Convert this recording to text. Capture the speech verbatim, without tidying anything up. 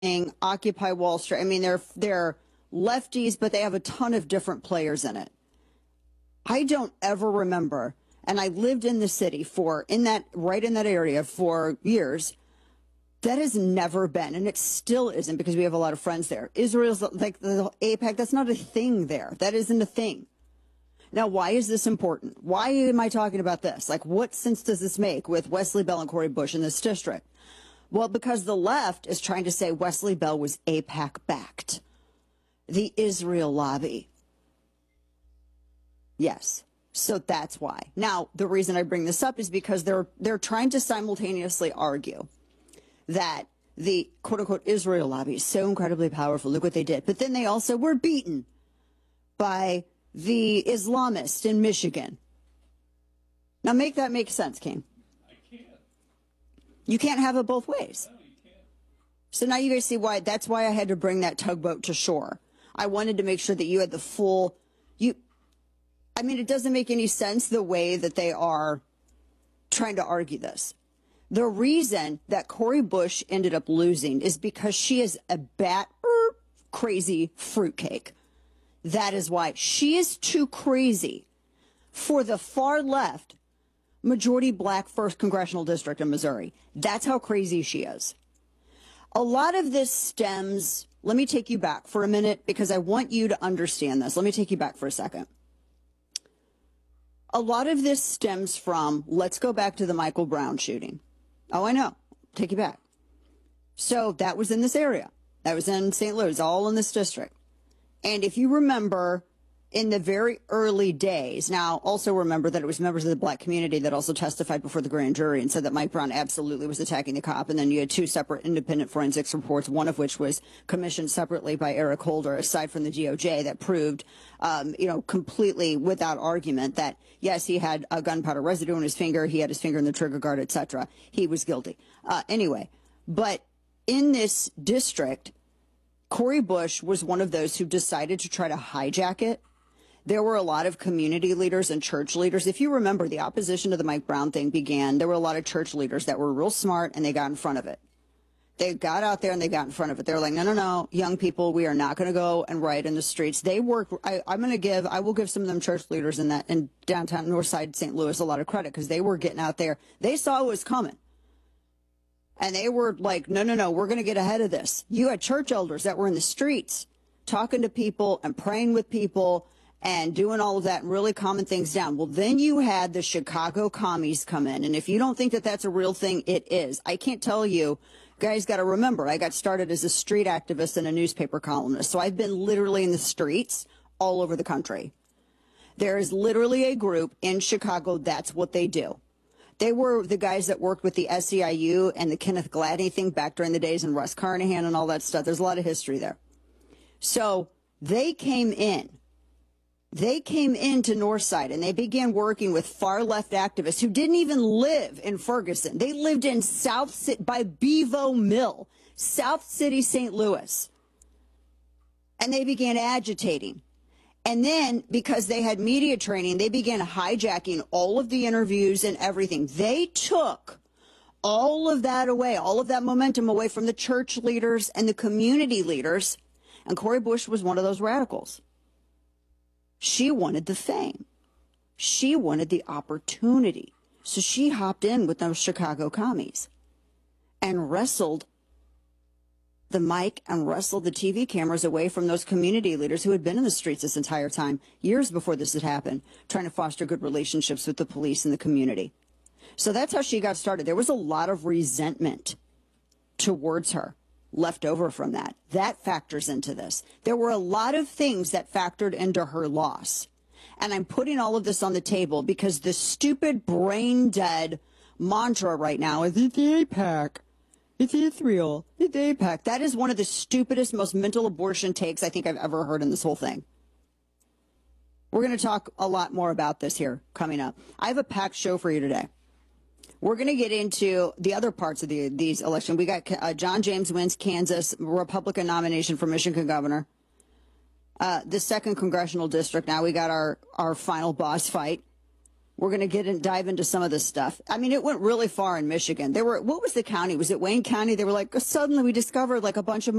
Occupy Wall Street. I mean, they're they're lefties, but they have a ton of different players in it. I don't ever remember, and I lived in the city for in that right in that area for years. That has never been, and it still isn't because we have a lot of friends there. Israel's like the AIPAC. That's not a thing there. That isn't a thing. Now, why is this important? Why am I talking about this? Like, what sense does this make with Wesley Bell and Cori Bush in this district? Well, because the left is trying to say Wesley Bell was AIPAC backed. The Israel lobby. Yes. So that's why. Now, the reason I bring this up is because they're they're trying to simultaneously argue that the quote-unquote Israel lobby is so incredibly powerful. Look what they did. But then they also were beaten by the Islamists in Michigan. Now, make that make sense, King. I can't. You can't have it both ways. No, you can't. So now you guys see why. That's why I had to bring that tugboat to shore. I wanted to make sure that you had the full... you. I mean, it doesn't make any sense the way that they are trying to argue this. The reason that Cori Bush ended up losing is because she is a bat er, crazy fruitcake. That is why. She is too crazy for the far left majority black first congressional district in Missouri. That's how crazy she is. A lot of this stems, let me take you back for a minute because I want you to understand this. Let me take you back for a second. A lot of this stems from, let's go back to the Michael Brown shooting. Oh, I know. Take you back. So that was in this area. That was in Saint Louis, all in this district. And if you remember, in the very early days, now also remember that it was members of the black community that also testified before the grand jury and said that Mike Brown absolutely was attacking the cop. And then you had two separate independent forensics reports, one of which was commissioned separately by Eric Holder, aside from the D O J, that proved, um, you know, completely without argument that, yes, he had a gunpowder residue on his finger, he had his finger in the trigger guard, et cetera. He was guilty. Uh, anyway, but in this district, Cori Bush was one of those who decided to try to hijack it. There were a lot of community leaders and church leaders. If you remember, the opposition to the Mike Brown thing began. There were a lot of church leaders that were real smart, and they got in front of it. They got out there and they got in front of it. They were like, no, no, no, young people, we are not going to go and riot in the streets. They work. I, I'm going to give, I will give some of them church leaders in that in downtown Northside Saint Louis a lot of credit because they were getting out there. They saw it was coming. And they were like, no, no, no, we're going to get ahead of this. You had church elders that were in the streets talking to people and praying with people and doing all of that and really calming things down. Well, then you had the Chicago commies come in. And if you don't think that that's a real thing, it is. I can't tell you. Guys got to remember, I got started as a street activist and a newspaper columnist. So I've been literally in the streets all over the country. There is literally a group in Chicago. That's what they do. They were the guys that worked with the S E I U and the Kenneth Gladney thing back during the days and Russ Carnahan and all that stuff. There's a lot of history there. So they came in. They came into Northside and they began working with far left activists who didn't even live in Ferguson. They lived in South City by Bevo Mill, South City, Saint Louis. And they began agitating. And then because they had media training, they began hijacking all of the interviews and everything. They took all of that away, all of that momentum away from the church leaders and the community leaders. And Cori Bush was one of those radicals. She wanted the fame. She wanted the opportunity. So she hopped in with those Chicago commies and wrestled the mic and wrestled the T V cameras away from those community leaders who had been in the streets this entire time, years before this had happened, trying to foster good relationships with the police and the community. So that's how she got started. There was a lot of resentment towards her left over from that. That factors into this. There were a lot of things that factored into her loss. And I'm putting all of this on the table because the stupid brain dead mantra right now is it's AIPAC. It's Israel. It's AIPAC. That is one of the stupidest, most mental abortion takes I think I've ever heard in this whole thing. We're going to talk a lot more about this here coming up. I have a packed show for you today. We're going to get into the other parts of the, these elections. We got uh, John James wins Kansas, Republican nomination for Michigan governor. Uh, the second congressional district. Now we got our, our final boss fight. We're going to get and dive into some of this stuff. I mean, it went really far in Michigan. There were, what was the county? Was it Wayne County? They were like, suddenly we discovered like a bunch of